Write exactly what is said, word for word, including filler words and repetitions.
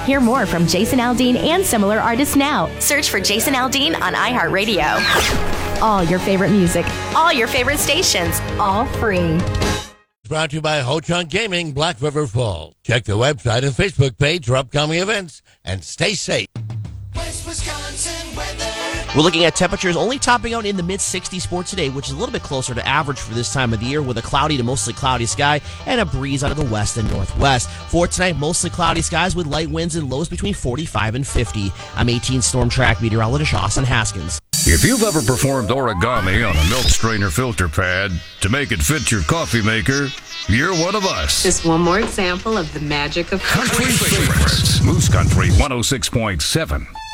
Hear more from Jason Aldean and similar artists now. Search for Jason Aldean on iHeartRadio. All your favorite music, all your favorite stations, all free. Brought to you by Ho Chunk Gaming, Black River Falls. Check the website and Facebook page for upcoming events and stay safe. West Wisconsin weather. We're looking at temperatures only topping out in the mid sixties for today, which is a little bit closer to average for this time of the year, with a cloudy to mostly cloudy sky and a breeze out of the west and northwest. For tonight, mostly cloudy skies with light winds and lows between forty-five and fifty. I'm eighteen Storm Track meteorologist Austin Haskins. If you've ever performed origami on a milk strainer filter pad to make it fit your coffee maker, you're one of us. Just one more example of the magic of Country Favorites. Moose Country one oh six point seven.